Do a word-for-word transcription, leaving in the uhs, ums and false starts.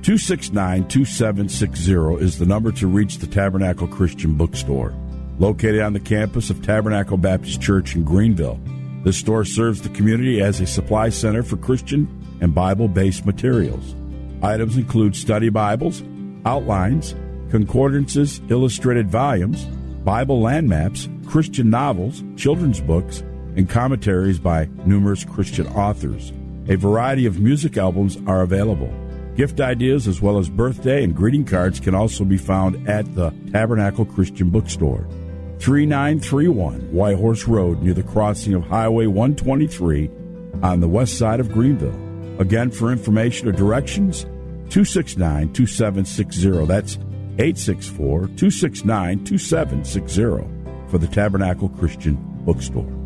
two six nine, two seven six zero is the number to reach the Tabernacle Christian Bookstore. Located on the campus of Tabernacle Baptist Church in Greenville, this store serves the community as a supply center for Christian and Bible-based materials. Items include study Bibles, outlines, concordances, illustrated volumes, Bible land maps, Christian novels, children's books, and commentaries by numerous Christian authors. A variety of music albums are available. Gift ideas as well as birthday and greeting cards can also be found at the Tabernacle Christian Bookstore, thirty-nine thirty-one Whitehorse Road near the crossing of Highway one twenty-three on the west side of Greenville. Again, for information or directions, two six nine, two seven six zero. That's eight six four, two six nine, two seven six zero for the Tabernacle Christian Bookstore.